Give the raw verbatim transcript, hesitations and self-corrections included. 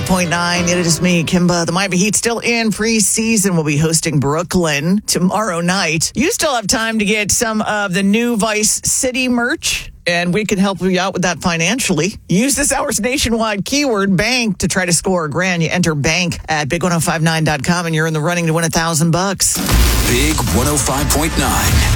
point nine. It is me, Kimba. The Miami Heat still in preseason. We'll be hosting Brooklyn tomorrow night. You still have time to get some of the new Vice City merch, and we can help you out with that financially. Use this hour's nationwide keyword, bank, to try to score a grand. You enter bank at big ten fifty-nine dot com, and you're in the running to win a thousand bucks. Big one oh five point nine.